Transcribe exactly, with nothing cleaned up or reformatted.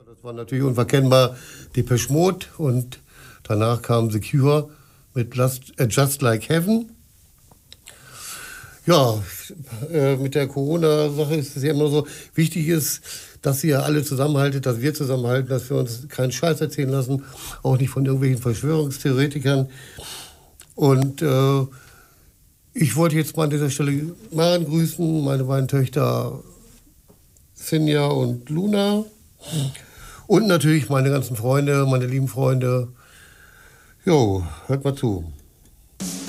Das war natürlich unverkennbar Depeche Mode und danach kam The Cure mit Just, äh, Just Like Heaven. Ja, äh, mit der Corona-Sache ist es ja immer so, wichtig ist, dass ihr alle zusammenhaltet, dass wir zusammenhalten, dass wir uns keinen Scheiß erzählen lassen, auch nicht von irgendwelchen Verschwörungstheoretikern. Und äh, ich wollte jetzt mal an dieser Stelle Maren grüßen, meine beiden Töchter Sinja und Luna. Und natürlich meine ganzen Freunde, meine lieben Freunde. Jo, hört mal zu.